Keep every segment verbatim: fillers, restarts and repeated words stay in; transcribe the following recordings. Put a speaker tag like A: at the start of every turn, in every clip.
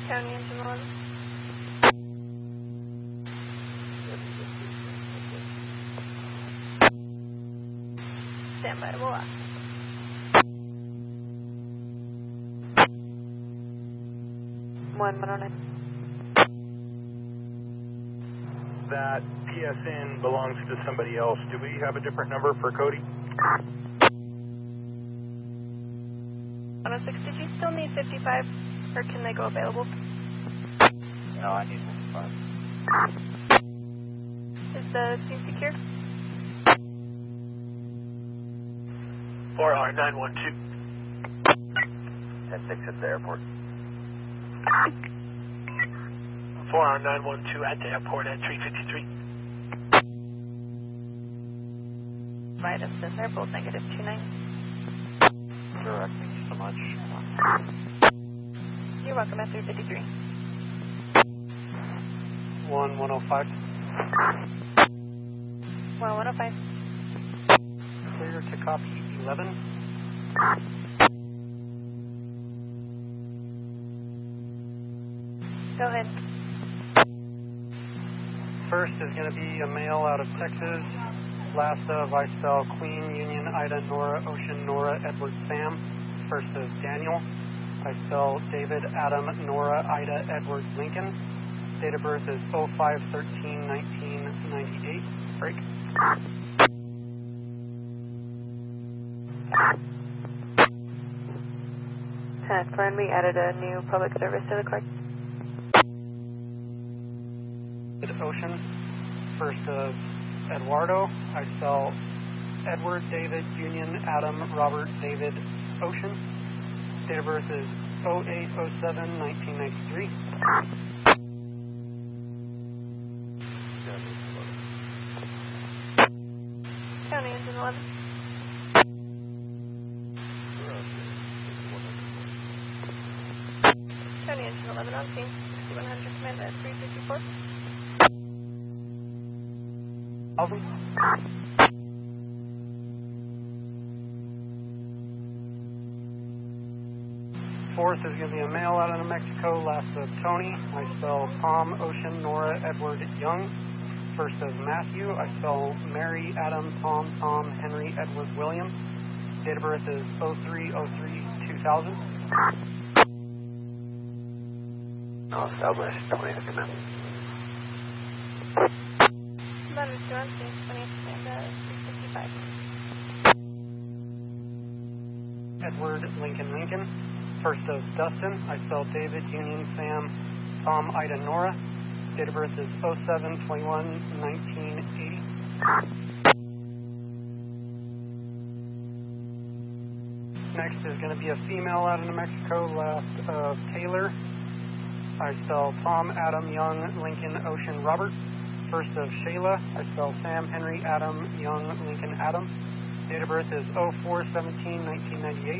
A: County engine one. Stand by, we'll ask. One, one oh nine.
B: That P S N belongs to somebody else. Do we have a different number for Cody?
A: one oh six, did you still need fifty-five, or can they go available?
C: No, I need fifty-five.
A: Is the scene secure?
D: four R nine one two.
C: ten six at the airport.
D: four R nine one two at the airport at three fifty-three.
A: Right, up then they're both negative two nine.
C: Correct, thank you so much.
A: You're welcome at three fifty-three.
E: one one oh five.
A: one one oh five.
E: Clear to copy eleven.
A: Go ahead.
E: First is going to be a male out of Texas. Last of I spell Queen, Union, Ida, Nora, Ocean, Nora, Edward, Sam. First is Daniel. I spell David, Adam, Nora, Ida, Edward, Lincoln. Date of birth is oh five thirteen nineteen ninety-eight. Break.
A: ten four, we added a new public service to the card.
E: Ocean. First of Eduardo. I spell Edward, David, Union, Adam, Robert, David, Ocean. Date of birth is oh eight oh seven nineteen ninety-three.
A: County engine eleven. County engine eleven on scene. sixty-one hundred command at three fifty-four.
E: Thousand. Fourth is going to be a male out of New Mexico. Last of Tony. I spell Tom, Ocean, Nora, Edward, Young. First of Matthew. I spell Mary, Adam, Tom, Tom, Henry, Edward, William. Date of birth is oh three oh three two thousand.
C: No, Southwest, Tony, the command.
A: Commander two on scene. twentieth command at three fifty-five.
E: Edward, Lincoln, Lincoln. First of Dustin. I spell David, Union, Sam, Tom, Ida, Nora. Date of birth is oh seven twenty-one nineteen eighty. Next is going to be a female out of New Mexico. Last of Taylor. I spell Tom, Adam, Young, Lincoln, Ocean, Robert. First of Shayla. I spell Sam, Henry, Adam, Young, Lincoln, Adam. Date of birth is oh four seventeen nineteen ninety-eight.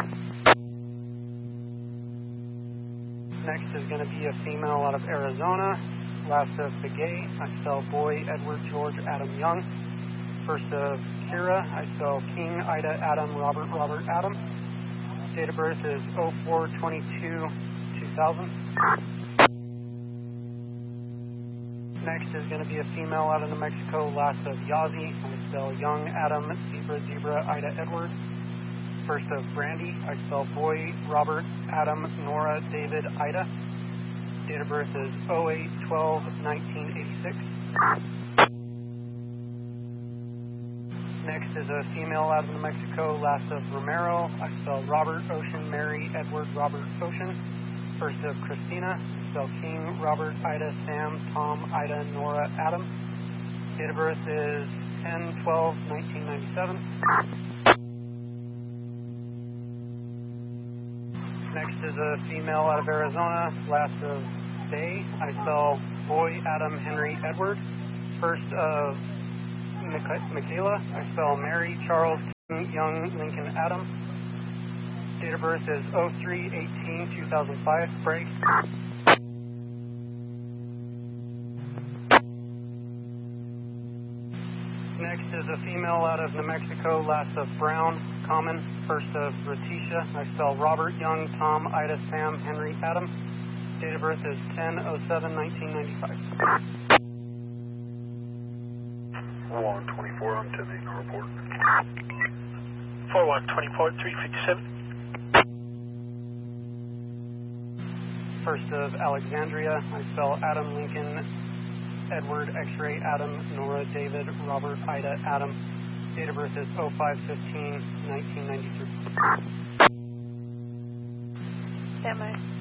E: Next is going to be a female out of Arizona. Last of Begay. I spell Boy, Edward, George, Adam, Young. First of Kira. I spell King, Ida, Adam, Robert, Robert, Adam. Date of birth is oh four twenty-two two thousand. Next is going to be a female out of New Mexico. Last of Yazi. I spell Young, Adam, Zebra, Zebra, Ida, Edward. First of Brandy. I spell Boy, Robert, Adam, Nora, David, Ida. Date of birth is oh eight twelve nineteen eighty-six. Next is a female out of New Mexico. Last of Romero. I spell Robert, Ocean, Mary, Edward, Robert, Ocean. First of Christina. I spell King, Robert, Ida, Sam, Tom, Ida, Nora, Adam. Date of birth is ten twelve nineteen ninety-seven. Next is a female out of Arizona. Last of Day. I spell Boy, Adam, Henry, Edward. First of Michaela. I spell Mary, Charles, Young, Lincoln, Adam. Date of birth is oh three eighteen two thousand five. Break. Next is a female out of New Mexico. Last of Brown, Common. First of Ratisha. I spell Robert, Young, Tom, Ida, Sam, Henry, Adam. Date of birth is ten oh seven nineteen ninety-five.
B: one twenty-four, I'm ten eight, no report.
D: four one twenty-four, three fifty-seven.
E: First of Alexandria, I spell Adam Lincoln, Edward X-ray Adam, Nora David Robert Ida Adam. Date of birth is oh five fifteen nineteen ninety-three.
A: Stand by.